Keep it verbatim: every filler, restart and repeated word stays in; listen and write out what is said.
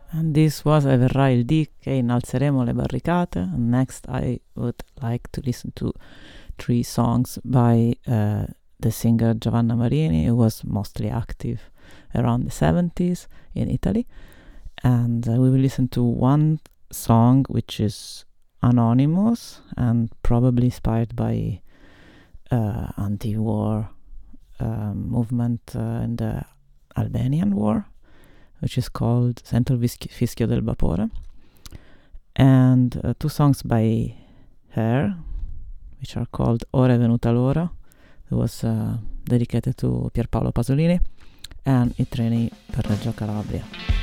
And this was E verrà il dì che innalzeremo le barricate. And next I would like to listen to three songs by uh, the singer Giovanna Marini, who was mostly active around the seventies in Italy. And uh, we will listen to one song which is anonymous and probably inspired by uh, anti-war uh, movement uh, in the Albanian war, which is called Sento il Fischio Fischio del Vapore, and uh, two songs by her, which are called Ora è venuta l'ora. It was uh, dedicated to Pierpaolo Pasolini, and I treni per Reggio Calabria.